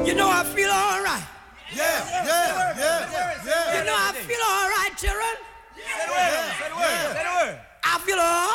You know I feel all right. Yeah. You know I feel all right, children. Say the word. I feel all